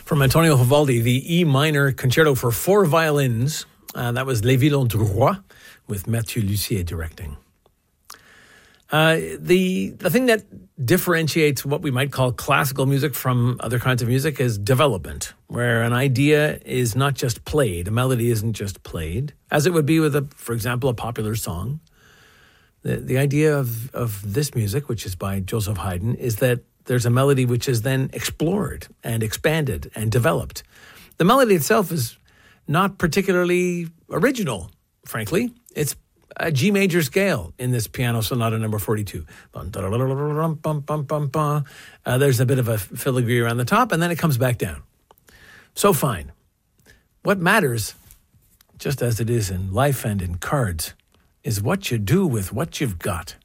From Antonio Vivaldi, the E minor concerto for 4 violins. That was Les Violons du Roi, with Mathieu Lussier directing. The thing that differentiates what we might call classical music from other kinds of music is development, where an idea is not just played, a melody isn't just played, as it would be with, for example, a popular song. The idea of this music, which is by Joseph Haydn, is that there's a melody which is then explored and expanded and developed. The melody itself is not particularly original, frankly. It's a G major scale in this piano sonata number 42. There's a bit of a filigree around the top, and then it comes back down. So fine. What matters, just as it is in life and in cards, is what you do with what you've got.